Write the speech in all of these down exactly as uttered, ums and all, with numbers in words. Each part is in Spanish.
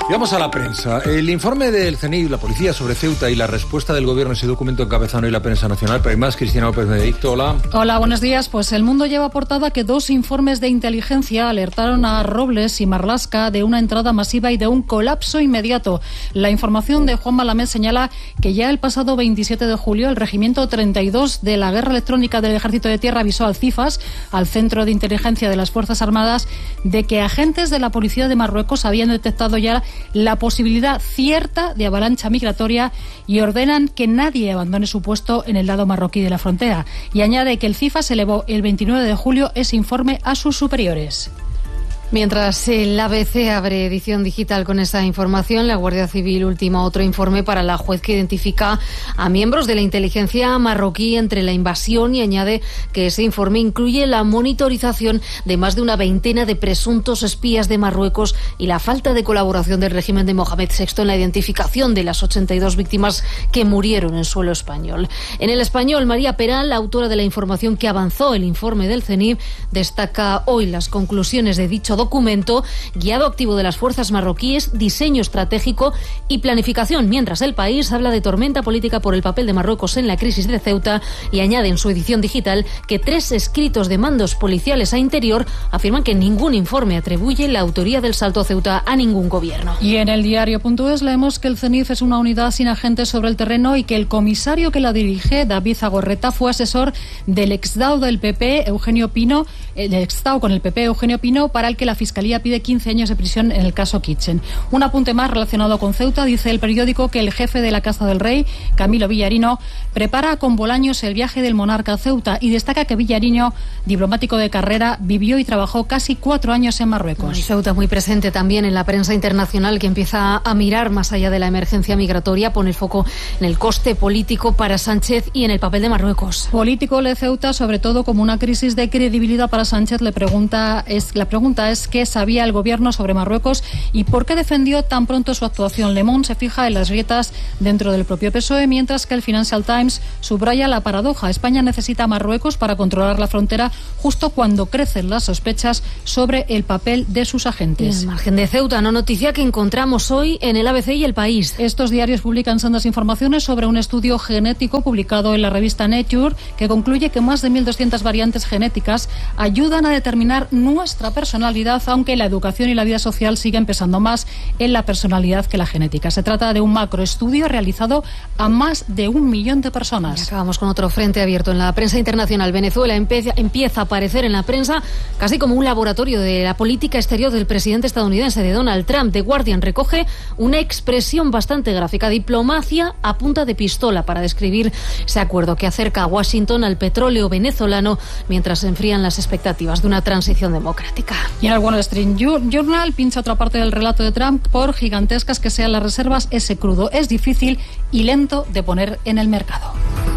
Y vamos a la prensa. El informe del C N I, la policía sobre Ceuta y la respuesta del gobierno, ese documento encabezado hoy la prensa nacional. Pero hay más, Cristina López Benedicto, hola. Hola, buenos días. Pues El Mundo lleva portada que dos informes de inteligencia alertaron a Robles y Marlaska de una entrada masiva y de un colapso inmediato. La información de Juan Malamé señala que ya el pasado veintisiete de julio el Regimiento treinta y dos de la Guerra Electrónica del Ejército de Tierra avisó al CIFAS, al Centro de Inteligencia de las Fuerzas Armadas, de que agentes de la Policía de Marruecos habían detectado ya la posibilidad cierta de avalancha migratoria y ordenan que nadie abandone su puesto en el lado marroquí de la frontera. Y añade que el CIFAS elevó el veintinueve de julio ese informe a sus superiores. Mientras el A B C abre edición digital con esa información, la Guardia Civil ultima otro informe para la juez que identifica a miembros de la inteligencia marroquí entre la invasión y añade que ese informe incluye la monitorización de más de una veintena de presuntos espías de Marruecos y la falta de colaboración del régimen de Mohamed sexto en la identificación de las ochenta y dos víctimas que murieron en suelo español. En El Español, María Peral, la autora de la información que avanzó el informe del C N I, destaca hoy las conclusiones de dicho documento. documento, guiado activo de las fuerzas marroquíes, diseño estratégico y planificación, mientras El País habla de tormenta política por el papel de Marruecos en la crisis de Ceuta y añade en su edición digital que tres escritos de mandos policiales a Interior afirman que ningún informe atribuye la autoría del salto a Ceuta a ningún gobierno. Y en el diario punto es leemos que el C N I F es una unidad sin agentes sobre el terreno y que el comisario que la dirige, David Zagorreta, fue asesor del exdao del P P, Eugenio Pino, el exdao con el P P, Eugenio Pino, para el que la Fiscalía pide quince años de prisión en el caso Kitchen. Un apunte más relacionado con Ceuta, dice el periódico que el jefe de la Casa del Rey, Camilo Villarino, prepara con Bolaños el viaje del monarca a Ceuta y destaca que Villarino, diplomático de carrera, vivió y trabajó casi cuatro años en Marruecos. Y Ceuta muy presente también en la prensa internacional, que empieza a mirar más allá de la emergencia migratoria, pone el foco en el coste político para Sánchez y en el papel de Marruecos. Político lee Ceuta sobre todo como una crisis de credibilidad para Sánchez. Le pregunta es la pregunta es qué sabía el gobierno sobre Marruecos y por qué defendió tan pronto su actuación. Le Monde se fija en las grietas dentro del propio P S O E, mientras que el Financial Times subraya la paradoja. España necesita a Marruecos para controlar la frontera justo cuando crecen las sospechas sobre el papel de sus agentes. En el margen de Ceuta, no noticia que encontramos hoy en el A B C y El País. Estos diarios publican sendas informaciones sobre un estudio genético publicado en la revista Nature que concluye que más de mil doscientas variantes genéticas ayudan a determinar nuestra personalidad, aunque la educación y la vida social siguen pesando más en la personalidad que la genética. Se trata de un macroestudio realizado a más de un millón de personas. Y acabamos con otro frente abierto en la prensa internacional. Venezuela empieza, empieza a aparecer en la prensa casi como un laboratorio de la política exterior del presidente estadounidense, de Donald Trump. The Guardian recoge una expresión bastante gráfica: diplomacia a punta de pistola, para describir ese acuerdo que acerca a Washington al petróleo venezolano mientras se enfrían las expectativas de una transición democrática. Y en el Wall Street Journal pincha otra parte del relato de Trump: por gigantescas que sean las reservas, ese crudo es difícil y lento de poner en el mercado.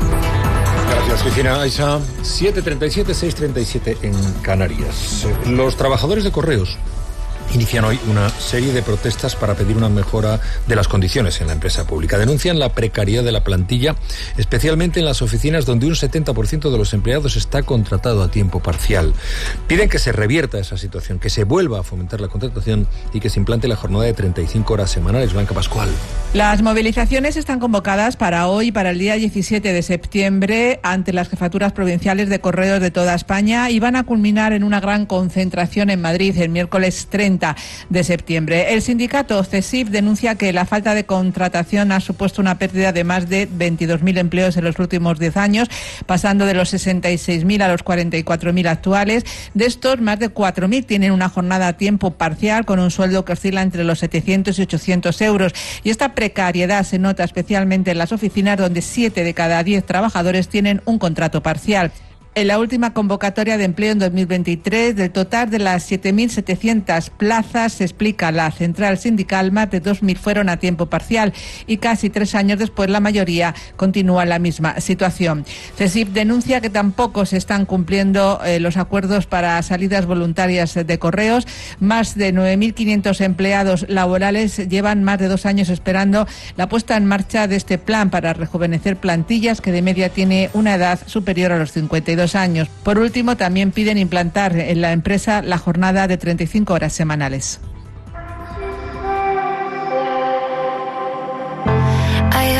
Gracias, Cristina. Aisha, siete treinta y siete, seis treinta y siete en Canarias. Los trabajadores de Correos inician hoy una serie de protestas para pedir una mejora de las condiciones en la empresa pública. Denuncian la precariedad de la plantilla, especialmente en las oficinas donde un setenta por ciento de los empleados está contratado a tiempo parcial. Piden que se revierta esa situación, que se vuelva a fomentar la contratación y que se implante la jornada de treinta y cinco horas semanales. Blanca Pascual. Las movilizaciones están convocadas para hoy, para el día diecisiete de septiembre, ante las jefaturas provinciales de correos de toda España, y van a culminar en una gran concentración en Madrid el miércoles treinta de septiembre. El sindicato CESIF denuncia que la falta de contratación ha supuesto una pérdida de más de veintidós mil empleos en los últimos diez años, pasando de los sesenta y seis mil a los cuarenta y cuatro mil actuales. De estos, más de cuatro mil tienen una jornada a tiempo parcial con un sueldo que oscila entre los setecientos y ochocientos euros. Y esta precariedad se nota especialmente en las oficinas, donde siete de cada diez trabajadores tienen un contrato parcial. En la última convocatoria de empleo en dos mil veintitrés, del total de las siete mil setecientas plazas, se explica la central sindical, más de dos mil fueron a tiempo parcial y casi tres años después la mayoría continúa en la misma situación. CESIF denuncia que tampoco se están cumpliendo eh, los acuerdos para salidas voluntarias de correos. Más de nueve mil quinientos empleados laborales llevan más de dos años esperando la puesta en marcha de este plan para rejuvenecer plantillas, que de media tiene una edad superior a los cincuenta y dos años. Por último, también piden implantar en la empresa la jornada de treinta y cinco horas semanales.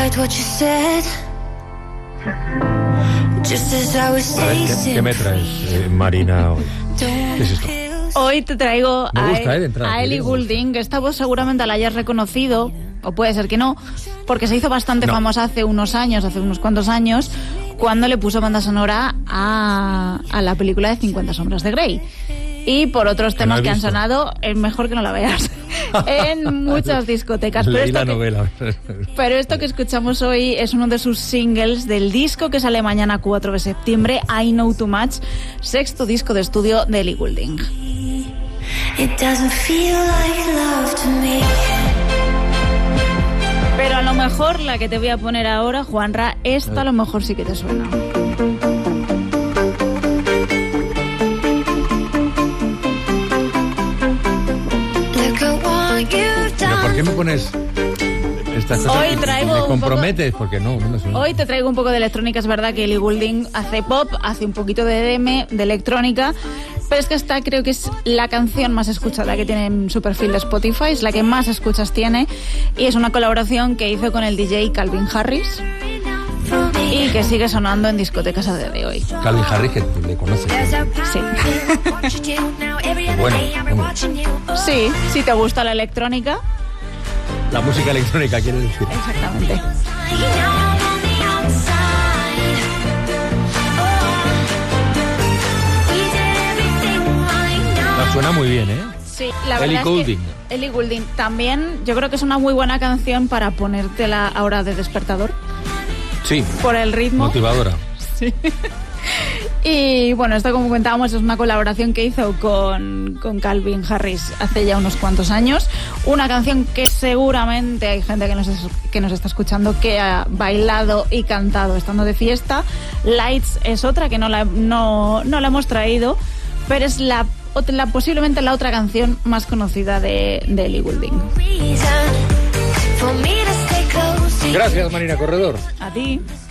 ¿Qué, qué me traes, eh, Marina, hoy? ¿Qué es esto? Hoy te traigo Me a, gusta, eh, de entrada, a Ellie Goulding, que esta voz seguramente la hayas reconocido, o puede ser que no, porque se hizo bastante no. famosa hace unos años, hace unos cuantos años, cuando le puso banda sonora a, a la película de cincuenta sombras de Grey. Y por otros que temas no que han visto. sonado, es mejor que no la veas en muchas discotecas. Pero Leí esto, la que, novela. pero esto que escuchamos hoy es uno de sus singles del disco que sale mañana cuatro de septiembre, I Know Too Much, sexto disco de estudio de Ellie Goulding. It doesn't feel like love to me. Pero a lo mejor la que te voy a poner ahora, Juanra, esta a lo mejor sí que te suena. ¿Pero por qué me pones estas cosas? Hoy traigo ¿Me un comprometes? Porque no, no me suena. Hoy te traigo un poco de electrónica. Es verdad que Ellie Goulding hace pop, hace un poquito de E D M, de electrónica, pero es que esta creo que es la canción más escuchada que tiene en su perfil de Spotify, es la que más escuchas tiene, y es una colaboración que hizo con el D J Calvin Harris y que sigue sonando en discotecas a día de hoy. Calvin Harris, que tú le conoces. Sí. Bueno, bueno. Sí, si te gusta la electrónica. La música electrónica, quiere decir. Exactamente. La suena muy bien, ¿eh? Sí, la Ellie verdad Goulding. es que Ellie Goulding también, yo creo que es una muy buena canción para ponértela ahora de despertador. Sí. Por el ritmo. Motivadora. Sí. Y bueno, esto, como comentábamos, es una colaboración que hizo con, con Calvin Harris hace ya unos cuantos años. Una canción que seguramente hay gente que nos, que nos está escuchando que ha bailado y cantado estando de fiesta. Lights es otra que no la, no, no la hemos traído, pero es la, la posiblemente la otra canción más conocida de, de Ellie Goulding. Gracias, Marina Corredor. A ti.